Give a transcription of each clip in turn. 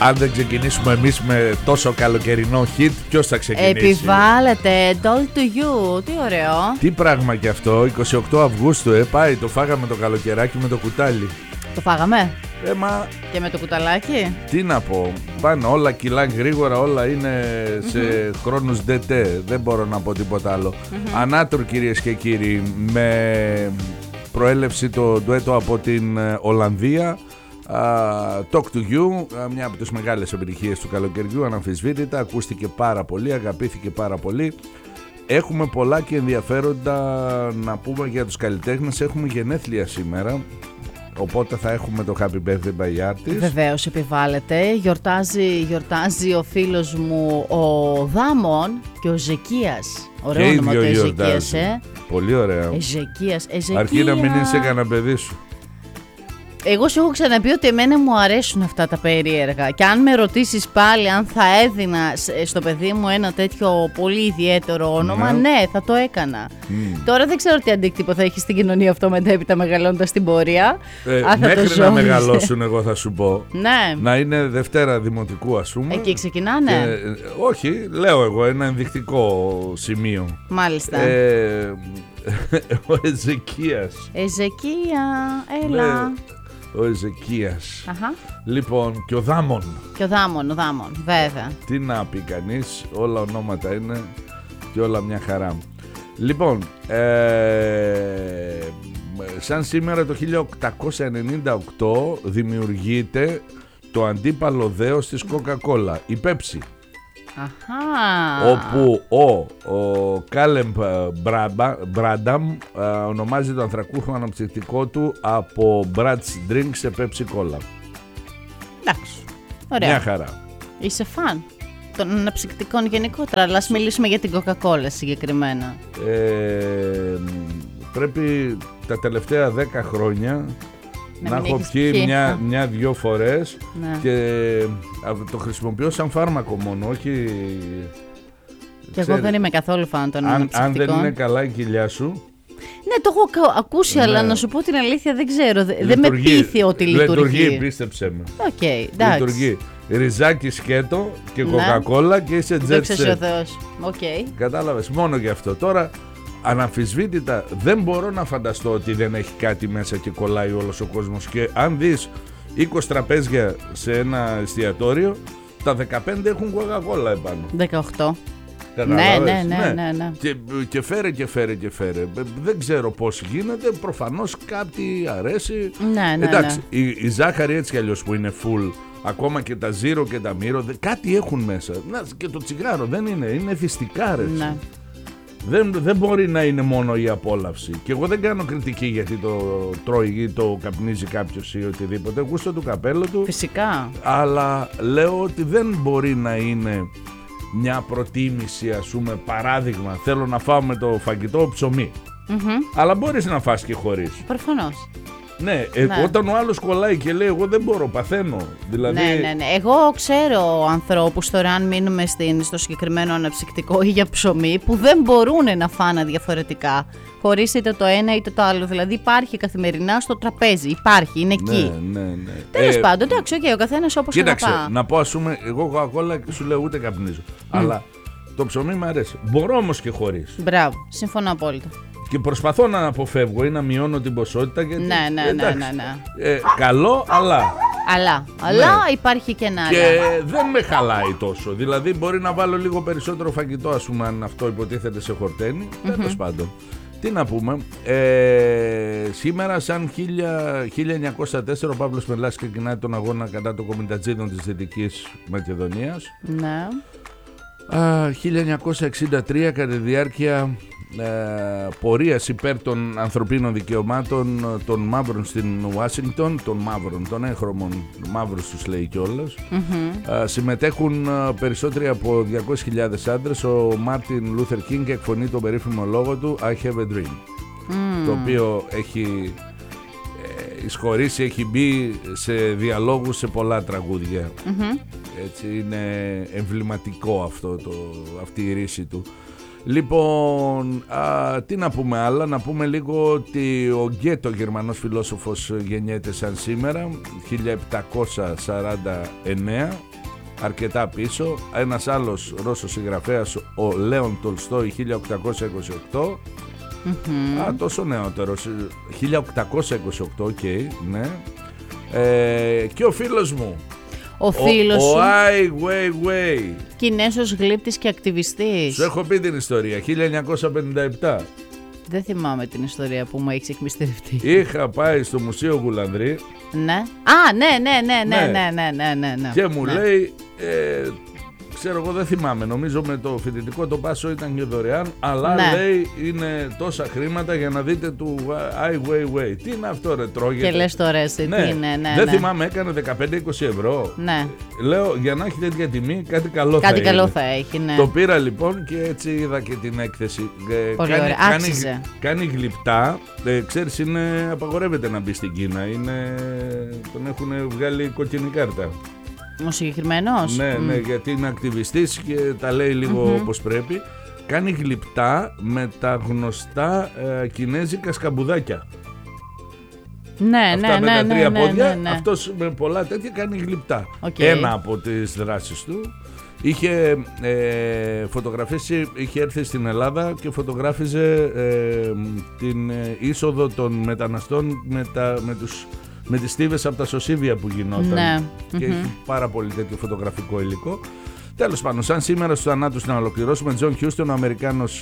αν δεν ξεκινήσουμε εμείς με τόσο καλοκαιρινό hit, ποιος θα ξεκινήσει? Επιβάλλεται Doll to You. Τι ωραίο. Τι πράγμα κι αυτό, 28 Αυγούστου, πάει, το φάγαμε το καλοκαιράκι με το κουτάλι. Το φάγαμε. Μα... Και με το κουταλάκι. Τι να πω, πάνε όλα κυλάνε γρήγορα, όλα είναι σε χρόνους DT, δεν μπορώ να πω τίποτα άλλο. Ανάτορ, κυρίες και κύριοι, με προέλευση το ντουέτο από την Ολλανδία, Talk to You, μια από τις μεγάλες επιτυχίες του καλοκαιριού, αναμφισβήτητα, ακούστηκε πάρα πολύ, αγαπήθηκε πάρα πολύ. Έχουμε πολλά και ενδιαφέροντα να πούμε για τους καλλιτέχνες, έχουμε γενέθλια σήμερα. Οπότε θα έχουμε το Happy Birthday by Artist. Βεβαίως επιβάλλεται. Γιορτάζει ο φίλος μου ο Δάμον και ο Ζεκίας. Ωραίο όνομα το Εζεκίας, Πολύ ωραία. Εζεκίας. Αρκεί να μην είσαι κανένα παιδί σου. Εγώ σου έχω ξαναπεί ότι εμένα μου αρέσουν αυτά τα περίεργα. Και αν με ρωτήσεις πάλι αν θα έδινα στο παιδί μου ένα τέτοιο πολύ ιδιαίτερο όνομα, ναι, θα το έκανα. Τώρα δεν ξέρω τι αντίκτυπο θα έχει στην κοινωνία αυτό μετέπειτα μεγαλώντας την πορεία. Μέχρι να μεγαλώσουν, εγώ θα σου πω. Ναι. Να είναι Δευτέρα Δημοτικού, ας πούμε. Εκεί ξεκινάνε. Όχι, λέω εγώ ένα ενδεικτικό σημείο. Μάλιστα. Ο Εζεκίας. Εζεκία, έλα. Ναι. Ο Εζεκίας. Αχα. Λοιπόν, και ο Δάμον. Και ο Δάμον, βέβαια. Τι να πει κανείς, όλα ονόματα είναι και όλα μια χαρά. Λοιπόν, σαν σήμερα το 1898 δημιουργείται το αντίπαλο δέος της Coca-Cola, η Pepsi. Αχα. Όπου ο Κάλεμπ Μπράνταμ ονομάζει το ανθρακούχο αναψυκτικό του από Brad's Drink σε Pepsi Cola. Εντάξει, ωραία. Μια χαρά. Είσαι φαν των αναψυκτικών γενικότερα, αλλά ας μιλήσουμε για την Coca-Cola συγκεκριμένα. Πρέπει τα τελευταία 10 χρόνια να έχω πιει μια-δυο φορές, ναι. Και το χρησιμοποιώ σαν φάρμακο μόνο, όχι... Και εγώ δεν είμαι καθόλου φαν των αναψυκτικών. Αν δεν είναι καλά η κοιλιά σου... Ναι, το έχω ακούσει, αλλά να σου πω την αλήθεια δεν ξέρω, δεν με πείθει ότι λειτουργεί. Λειτουργεί, πίστεψέ με. Okay, εντάξει. Λειτουργεί. Ριζάκι σκέτο και κοκακόλα και είσαι jet set. Δόξα ο Θεός. Κατάλαβες, μόνο γι' αυτό. Τώρα... Αναμφισβήτητα δεν μπορώ να φανταστώ ότι δεν έχει κάτι μέσα και κολλάει όλος ο κόσμος. Και αν δεις 20 τραπέζια σε ένα εστιατόριο, τα 15 έχουν Coca-Cola επάνω. 18. Ναι. Και φέρε. Δεν ξέρω πώς γίνεται, προφανώς κάτι αρέσει. Ναι. Εντάξει, η ζάχαρη έτσι κι αλλιώς που είναι full, ακόμα και τα ζύρο και τα μύρο, κάτι έχουν μέσα. Και το τσιγάρο δεν είναι θυστικά, ρε. Ναι. Δεν μπορεί να είναι μόνο η απόλαυση. Και εγώ δεν κάνω κριτική γιατί το τρώει ή το καπνίζει κάποιος ή οτιδήποτε. Γούστο του καπέλο του. Φυσικά. Αλλά λέω ότι δεν μπορεί να είναι μια προτίμηση, ας πούμε, παράδειγμα. Θέλω να φάω με το φαγητό ψωμί. Αλλά μπορείς να φας και χωρίς. Προφανώς. Ναι, όταν ο άλλος κολλάει και λέει εγώ δεν μπορώ, παθαίνω. Δηλαδή... Ναι. Εγώ ξέρω ανθρώπους τώρα, αν μείνουμε στο συγκεκριμένο αναψυκτικό ή για ψωμί, που δεν μπορούν να φάνε διαφορετικά, χωρίς είτε το ένα είτε το άλλο. Δηλαδή υπάρχει καθημερινά στο τραπέζι, υπάρχει, είναι εκεί. Ναι. Τέλος πάντων, εντάξει, ο καθένας όπως αγαπά. Κοίταξε, να πω, ας πούμε, εγώ κοκακόλα και σου λέω ούτε καπνίζω. Αλλά το ψωμί μου αρέσει. Μπορώ όμως και χωρίς. Μπράβο, συμφωνώ απόλυτα. Και προσπαθώ να αποφεύγω ή να μειώνω την ποσότητα. Γιατί, ναι. Καλό, αλλά υπάρχει και ένα και αλλά. Δεν με χαλάει τόσο. Δηλαδή μπορεί να βάλω λίγο περισσότερο φαγητό, ας πούμε, αν αυτό υποτίθεται σε χορταίνει. Τέλος πάντων. Τι να πούμε, σήμερα σαν 1904 ο Παύλος Μελάς ξεκινάει τον αγώνα κατά των κομιτατζίδων της Δυτικής Μακεδονίας. Ναι. 1963 κατά τη διάρκεια πορείας υπέρ των ανθρωπίνων δικαιωμάτων των μαύρων στην Ουάσιγκτον, των έγχρωμων μαύρους τους λέει κιόλας, συμμετέχουν περισσότεροι από 200.000 άντρες. Ο Μάρτιν Λούθερ Κίνγκ εκφωνεί τον περίφημο λόγο του I have a dream, το οποίο έχει εισχωρήσει, έχει μπει σε διαλόγους σε πολλά τραγούδια. Έτσι είναι εμβληματικό αυτή η ρίση του. Λοιπόν, τι να πούμε άλλα, να πούμε λίγο ότι ο Γκέτο, γερμανός φιλόσοφος, γεννιέται σαν σήμερα, 1749, αρκετά πίσω. Ένας άλλος Ρώσος συγγραφέας, ο Λέον Τολστόι, 1828. Τόσο νεότερος, 1828, ναι. Και ο φίλος μου, ο φίλος σου, ο Άι Weiwei, Κινέζος γλύπτης και ακτιβιστής. Σου έχω πει την ιστορία, 1957. Δεν θυμάμαι την ιστορία που μου έχεις εκμυστηρευτεί. Είχα πάει στο Μουσείο Γουλανδρή. Ναι. Ναι. Και μου λέει, ξέρω εγώ, δεν θυμάμαι, νομίζω με το φοιτητικό το πάσο ήταν και δωρεάν, αλλά λέει είναι τόσα χρήματα για να δείτε του Ai Weiwei. Τι είναι αυτό, ρε, τρώγεται? Και λες τώρα εσύ, τι είναι, δεν θυμάμαι, έκανε 15-20 ευρώ. Ναι. Λέω, για να έχει τέτοια τιμή, κάτι καλό θα έχει, ναι. Το πήρα λοιπόν και έτσι είδα και την έκθεση. Πολύ ωραία, άξιζε. Κάνει γλυπτά, ξέρεις, απαγορεύεται να μπει στην Κίνα, τον έχουν βγάλει κόκκινη κάρτα. Ο συγκεκριμένος. Ναι, γιατί είναι ακτιβιστής και τα λέει λίγο όπως πρέπει. Κάνει γλυπτά με τα γνωστά κινέζικα σκαμπουδάκια. Αυτά με τα τρία πόδια. Αυτός με πολλά τέτοια κάνει γλυπτά. Ένα από τις δράσεις του. Είχε φωτογραφίσει, είχε έρθει στην Ελλάδα και φωτογράφιζε την είσοδο των μεταναστών με τις στίβες από τα σωσίβια που γινόταν. Και έχει πάρα πολύ τέτοιο φωτογραφικό υλικό. Τέλος πάντων, σαν σήμερα στους θανάτους να ολοκληρώσουμε, Τζον Χιούστον, ο Αμερικάνος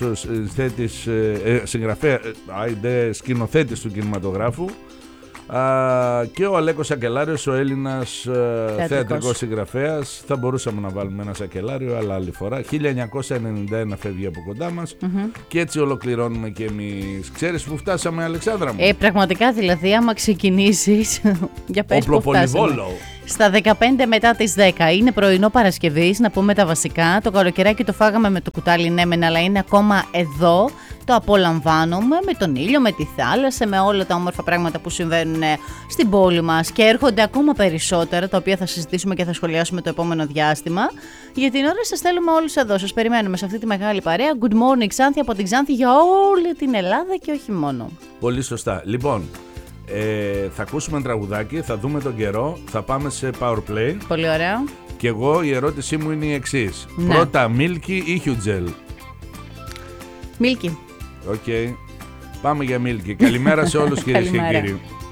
σκηνοθέτης του κινηματογράφου, και ο Αλέκος Σακελάριος, ο Έλληνας θεατρικός συγγραφέας. Θα μπορούσαμε να βάλουμε ένα Σακελάριο, αλλά άλλη φορά. 1991 φεύγει από κοντά μας. Και έτσι ολοκληρώνουμε και εμείς. Ξέρεις που φτάσαμε, Αλεξάνδρα μου? Πραγματικά, δηλαδή, άμα ξεκινήσεις για πες που φτάσαμε. Στα 15 μετά τις 10 είναι πρωινό Παρασκευής, να πούμε τα βασικά. Το καλοκαιράκι το φάγαμε με το κουτάλι, ναι μεν, αλλά είναι ακόμα εδώ. Το απολαμβάνουμε με τον ήλιο, με τη θάλασσα, με όλα τα όμορφα πράγματα που συμβαίνουν στην πόλη μας και έρχονται ακόμα περισσότερα, τα οποία θα συζητήσουμε και θα σχολιάσουμε το επόμενο διάστημα. Για την ώρα σας θέλουμε όλους εδώ, σας περιμένουμε σε αυτή τη μεγάλη παρέα. Good morning Ξάνθη, από την Ξάνθη για όλη την Ελλάδα και όχι μόνο. Πολύ σωστά. Λοιπόν, θα ακούσουμε ένα τραγουδάκι, θα δούμε τον καιρό, θα πάμε σε Power Play. Πολύ ωραίο. Και εγώ η ερώτησή μου είναι η εξής. Πρώτα, Milky ή Hugel? Milky. Πάμε για Milky. Καλημέρα σε όλους, κυρίες και κύριοι.